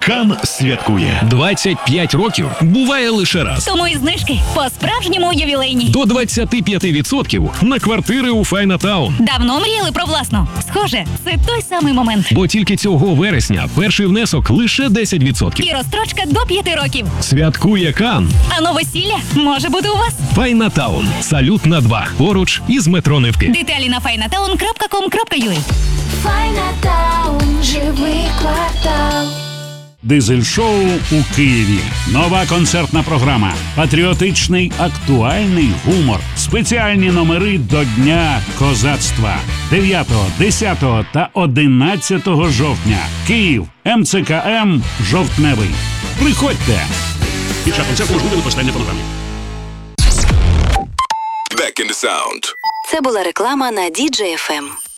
Кан святкує. 25 років буває лише раз. Тому і знижки по-справжньому ювілейні. До 25% на квартири у Файнатаун. Давно мріяли про власну? Схоже, це той самий момент. Бо тільки цього вересня перший внесок лише 10%. І розстрочка до 5 років. Святкує Кан. А новосілля може бути у вас. Файнатаун. Салют на 2. Поруч із метро Невки. Деталі на finatown.com.ua. Файнатаун, живий квартал. Дизель-шоу у Києві. Нова концертна програма. Патріотичний, актуальний гумор. Спеціальні номери до Дня козацтва. 9, 10 та 11 жовтня. Київ. МЦКМ «Жовтневий». Приходьте! Під час концерту можливе використання фонограми. Back in the sound. Це була реклама на DJ FM.